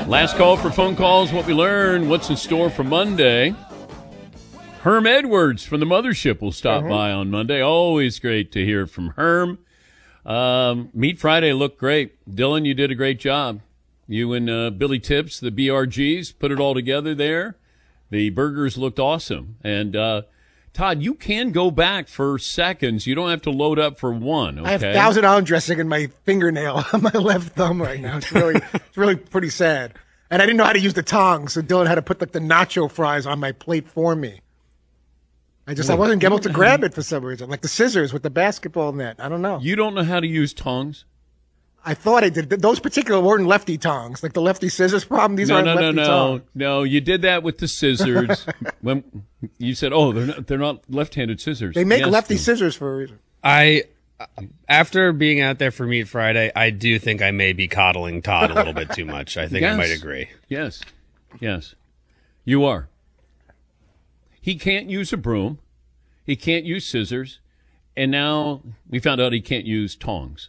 Last call for phone calls. What we learned. What's in store for Monday? Herm Edwards from the Mothership will stop by on Monday. Always great to hear from Herm. Meat Friday looked great. Dylan, you did a great job. You and Billy Tips, the BRGs, put it all together there. The burgers looked awesome. And Todd, you can go back for seconds. You don't have to load up for one. Okay? I have Thousand Island dressing in my fingernail on my left thumb right now. It's really pretty sad. And I didn't know how to use the tongs, so Dylan had to put the nacho fries on my plate for me. I wasn't able to grab it for some reason, like the scissors with the basketball net. I don't know. You don't know how to use tongs? I thought I did. Those particular weren't lefty tongs, like the lefty scissors problem. These aren't lefty tongs. No, you did that with the scissors. When you said, "Oh, they're not left-handed scissors." They make lefty scissors for a reason. After being out there for Meat Friday, I do think I may be coddling Todd a little bit too much. I think I might agree. Yes, you are. He can't use a broom. He can't use scissors. And now we found out he can't use tongs.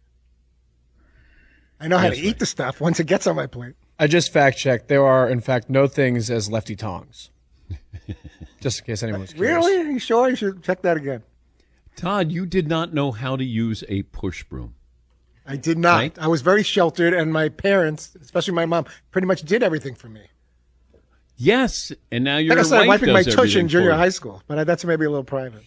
I know how to eat the stuff once it gets on my plate. I just fact-checked. There are, in fact, no things as lefty tongs. Just in case anyone was curious. Really? Are you sure? You should check that again. Todd, you did not know how to use a push broom. I did not. Right? I was very sheltered, and my parents, especially my mom, pretty much did everything for me. Yes, and now your like I started wife wiping my does tush in everything junior for you. high school, but that's maybe a little private.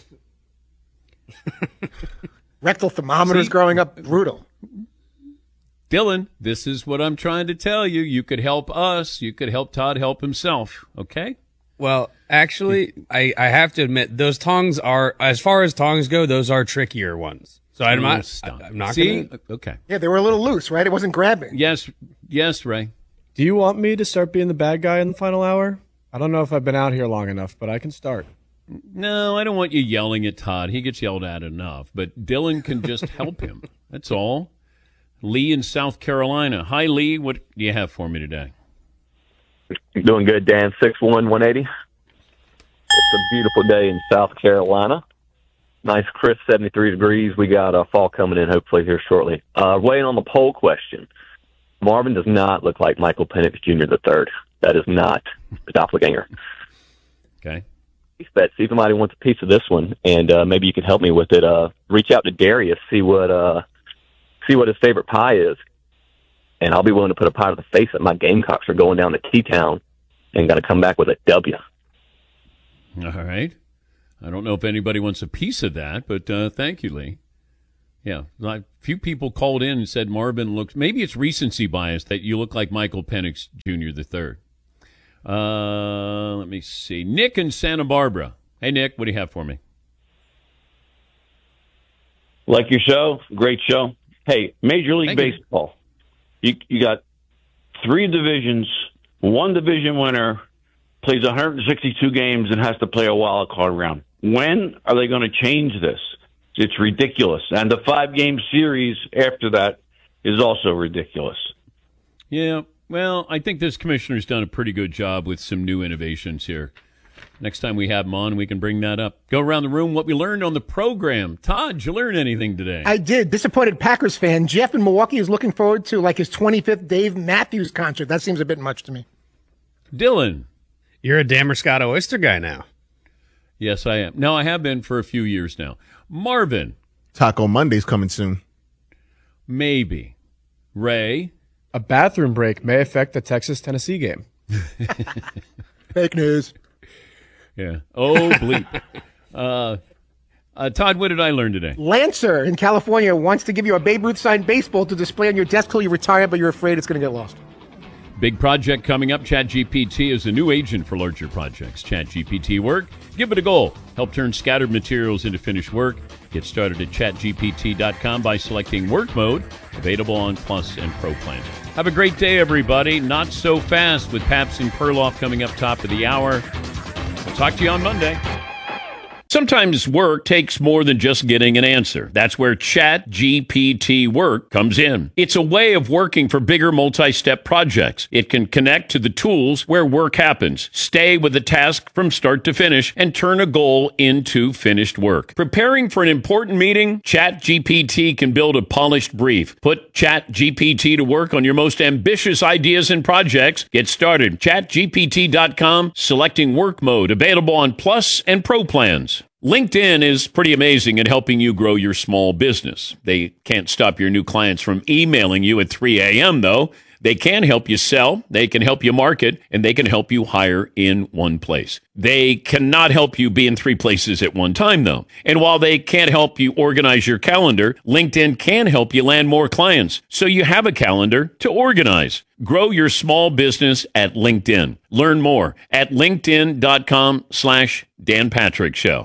Rectal thermometers growing up, brutal. Dylan, this is what I'm trying to tell you. You could help us. You could help Todd help himself, okay? Well, actually, I have to admit, those tongs are, as far as tongs go, those are trickier ones. So I'm not See? gonna... Okay. Yeah, they were a little loose, right? It wasn't grabbing. Yes, Ray. Do you want me to start being the bad guy in the final hour? I don't know if I've been out here long enough, but I can start. No, I don't want you yelling at Todd. He gets yelled at enough. But Dylan can just help him. That's all. Lee in South Carolina. Hi, Lee. What do you have for me today? Doing good, Dan. 6'1", 180. It's a beautiful day in South Carolina. Nice, crisp 73 degrees. We got fall coming in hopefully here shortly. Weighing on the poll question, Marvin does not look like Michael Penix Jr. III. That is not a doppelganger. Okay. Bet. See if somebody wants a piece of this one, and maybe you can help me with it. Reach out to Darius, see what his favorite pie is, and I'll be willing to put a pie to the face that my Gamecocks are going down to T-Town and got to come back with a W. All right. I don't know if anybody wants a piece of that, but thank you, Lee. Yeah, a few people called in and said Marvin looks, maybe it's recency bias that you look like Michael Penix Jr. III. Let me see. Nick in Santa Barbara. Hey, Nick, what do you have for me? Like your show, great show. Hey, Major League Baseball. You got 3 divisions, 1 division winner plays 162 games and has to play a wild card round. When are they going to change this? It's ridiculous. And the 5-game series after that is also ridiculous. Yeah, well, I think this commissioner's done a pretty good job with some new innovations here. Next time we have him on, we can bring that up. Go around the room, what we learned on the program. Todd, did you learn anything today? I did. Disappointed Packers fan. Jeff in Milwaukee is looking forward to like his 25th Dave Matthews concert. That seems a bit much to me. Dylan. You're a Damerscott oyster guy now. Yes, I am. No, I have been for a few years now. Marvin. Taco Monday's coming soon. Maybe. Ray. A bathroom break may affect the Texas-Tennessee game. Fake news. Yeah. Oh, bleep. Todd, what did I learn today? Lancer in California wants to give you a Babe Ruth signed baseball to display on your desk till you retire, but you're afraid it's going to get lost. Big project coming up. ChatGPT is a new agent for larger projects. ChatGPT Work. Give it a go. Help turn scattered materials into finished work. Get started at chatgpt.com by selecting Work Mode, available on Plus and Pro plans. Have a great day, everybody. Not so fast with Paps and Perloff coming up top of the hour. We'll talk to you on Monday. Sometimes work takes more than just getting an answer. That's where ChatGPT Work comes in. It's a way of working for bigger multi-step projects. It can connect to the tools where work happens, stay with a task from start to finish, and turn a goal into finished work. Preparing for an important meeting? ChatGPT can build a polished brief. Put ChatGPT to work on your most ambitious ideas and projects. Get started. ChatGPT.com, selecting work mode, available on Plus and Pro plans. LinkedIn is pretty amazing at helping you grow your small business. They can't stop your new clients from emailing you at 3 a.m., though. They can help you sell, they can help you market, and they can help you hire in one place. They cannot help you be in 3 places at one time, though. And while they can't help you organize your calendar, LinkedIn can help you land more clients, so you have a calendar to organize. Grow your small business at LinkedIn. Learn more at linkedin.com/Dan Patrick Show.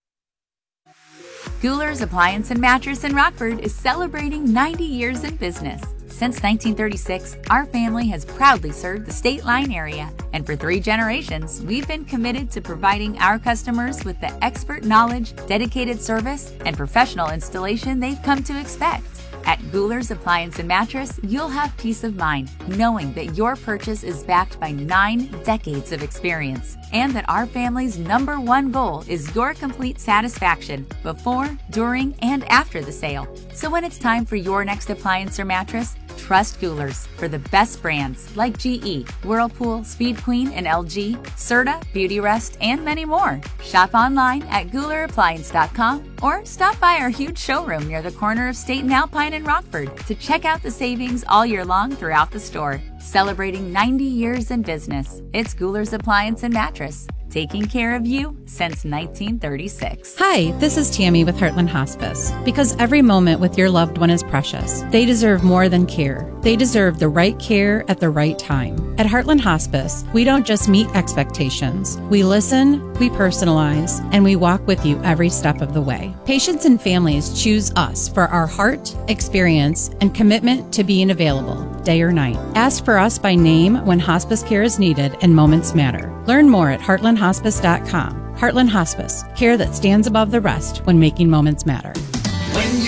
Guler's Appliance and Mattress in Rockford is celebrating 90 years in business. Since 1936, our family has proudly served the State Line area, and for 3 generations, we've been committed to providing our customers with the expert knowledge, dedicated service, and professional installation they've come to expect. At Guler's Appliance and Mattress, you'll have peace of mind knowing that your purchase is backed by 9 decades of experience, and that our family's #1 goal is your complete satisfaction before, during, and after the sale. So when it's time for your next appliance or mattress, trust Guler's for the best brands like GE, Whirlpool, Speed Queen, and LG, Serta, Beautyrest, and many more. Shop online at GulerAppliance.com or stop by our huge showroom near the corner of State and Alpine in Rockford to check out the savings all year long throughout the store. Celebrating 90 years in business, it's Guler's Appliance and Mattress, taking care of you since 1936. Hi, this is Tammy with Heartland Hospice. Because every moment with your loved one is precious, they deserve more than care. They deserve the right care at the right time. At Heartland Hospice, we don't just meet expectations. We listen, we personalize, and we walk with you every step of the way. Patients and families choose us for our heart, experience, and commitment to being available, day or night. Ask for us by name when hospice care is needed and moments matter. Learn more at heartlandhospice.com. Heartland Hospice, care that stands above the rest when making moments matter.